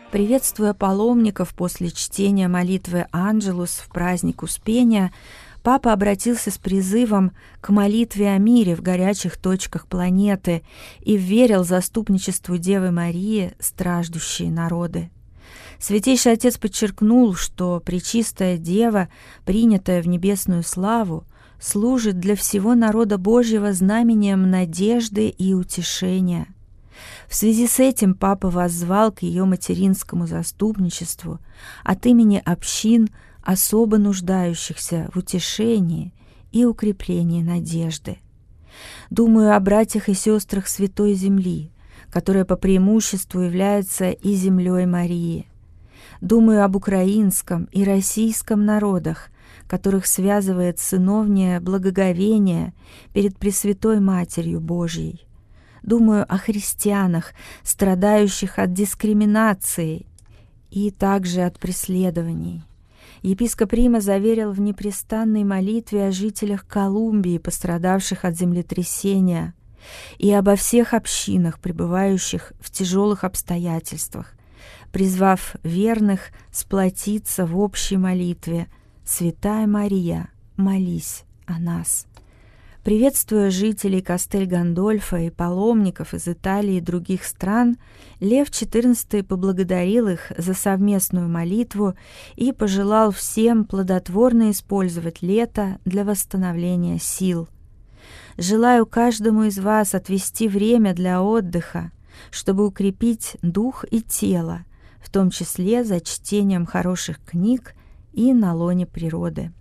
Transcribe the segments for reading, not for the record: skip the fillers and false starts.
Приветствуя паломников после чтения молитвы «Анджелус» в праздник Успения, Папа обратился с призывом к молитве о мире в горячих точках планеты и верил заступничеству Девы Марии страждущие народы. Святейший Отец подчеркнул, что Пречистая Дева, принятая в небесную славу, служит для всего народа Божьего знамением надежды и утешения. В связи с этим Папа воззвал к ее материнскому заступничеству от имени общин, особо нуждающихся в утешении и укреплении надежды. Думаю о братьях и сестрах Святой Земли, которая по преимуществу является и землей Марии. Думаю об украинском и российском народах, которых связывает сыновнее благоговение перед Пресвятой Матерью Божьей. Думаю о христианах, страдающих от дискриминации и также от преследований. Епископ Рима заверил в непрестанной молитве о жителях Колумбии, пострадавших от землетрясения, и обо всех общинах, пребывающих в тяжелых обстоятельствах, призвав верных сплотиться в общей молитве «Святая Мария, молись о нас». Приветствуя жителей Кастель-Гандольфо и паломников из Италии и других стран, Лев XIV поблагодарил их за совместную молитву и пожелал всем плодотворно использовать лето для восстановления сил. «Желаю каждому из вас отвести время для отдыха, чтобы укрепить дух и тело, в том числе за чтением хороших книг и на лоне природы».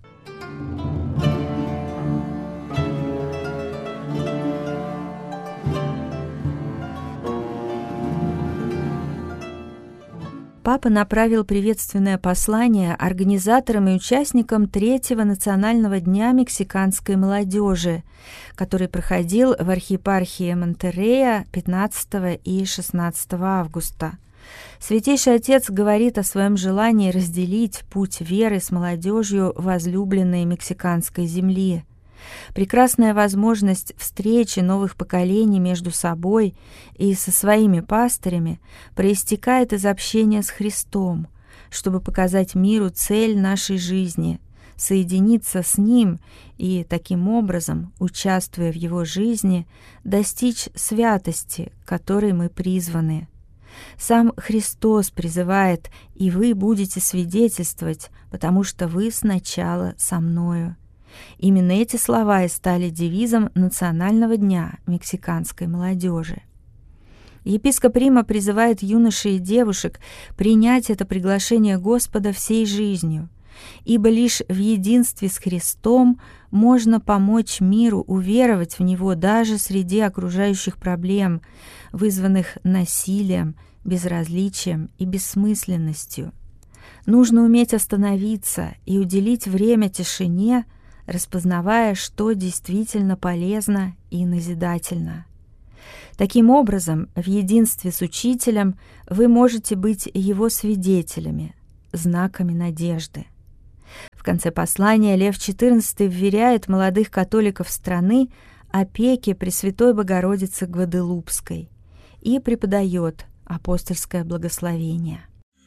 Папа направил приветственное послание организаторам и участникам Третьего национального дня мексиканской молодежи, который проходил в архиепархии Монтеррея 15 и 16 августа. Святейший Отец говорит о своем желании разделить путь веры с молодежью возлюбленной мексиканской земли. Прекрасная возможность встречи новых поколений между собой и со своими пастырями проистекает из общения с Христом, чтобы показать миру цель нашей жизни, соединиться с Ним и, таким образом, участвуя в Его жизни, достичь святости, к которой мы призваны. Сам Христос призывает: «И вы будете свидетельствовать, потому что вы сначала со Мною». Именно эти слова и стали девизом Национального дня мексиканской молодежи. Епископ Рима призывает юношей и девушек принять это приглашение Господа всей жизнью, ибо лишь в единстве с Христом можно помочь миру уверовать в Него даже среди окружающих проблем, вызванных насилием, безразличием и бессмысленностью. Нужно уметь остановиться и уделить время тишине, распознавая, что действительно полезно и назидательно. Таким образом, в единстве с Учителем вы можете быть Его свидетелями, знаками надежды. В конце послания Лев XIV вверяет молодых католиков страны опеке Пресвятой Богородицы Гваделупской и преподает апостольское благословение.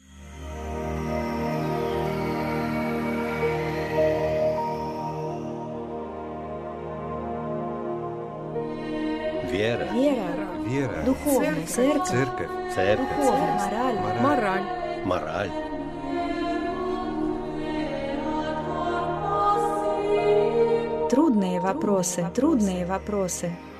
Вера. Духовная церковь. Духовная Мораль. Трудные вопросы.